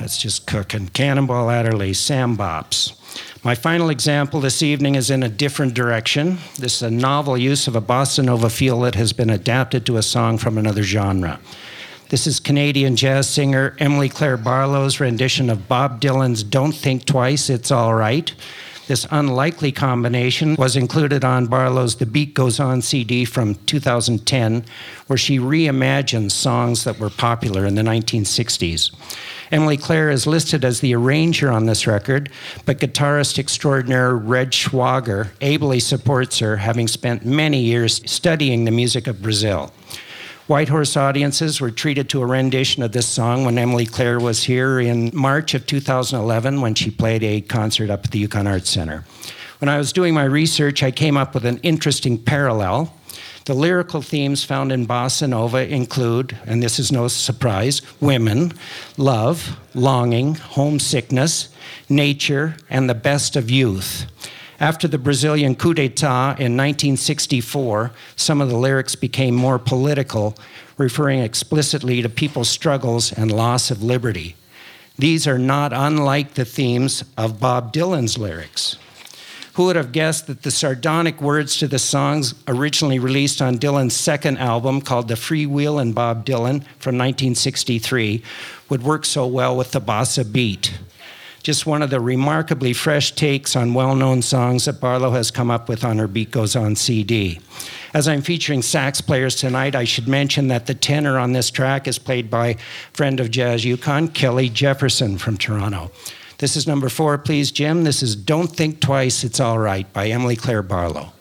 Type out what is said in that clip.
That's just cooking. Cannonball Adderley, Sam Bops. My final example this evening is in a different direction. This is a novel use of a bossa nova feel that has been adapted to a song from another genre. This is Canadian jazz singer Emily Claire Barlow's rendition of Bob Dylan's Don't Think Twice, It's All Right. This unlikely combination was included on Barlow's The Beat Goes On CD from 2010, where she reimagined songs that were popular in the 1960s. Emily Claire is listed as the arranger on this record, but guitarist extraordinaire Red Schwager ably supports her, having spent many years studying the music of Brazil. Whitehorse audiences were treated to a rendition of this song when Emily Claire was here in March of 2011 when she played a concert up at the Yukon Arts Center. When I was doing my research, I came up with an interesting parallel. The lyrical themes found in bossa nova include, and this is no surprise, women, love, longing, homesickness, nature, and the best of youth. After the Brazilian coup d'etat in 1964, some of the lyrics became more political, referring explicitly to people's struggles and loss of liberty. These are not unlike the themes of Bob Dylan's lyrics. Who would have guessed that the sardonic words to the songs originally released on Dylan's second album, called The Freewheelin' Bob Dylan from 1963, would work so well with the bossa beat? Just one of the remarkably fresh takes on well-known songs that Barlow has come up with on her Beat Goes On CD. As I'm featuring sax players tonight, I should mention that the tenor on this track is played by friend of Jazz Yukon, Kelly Jefferson from Toronto. This is number 4, please, Jim. This is Don't Think Twice, It's All Right by Emily Claire Barlow.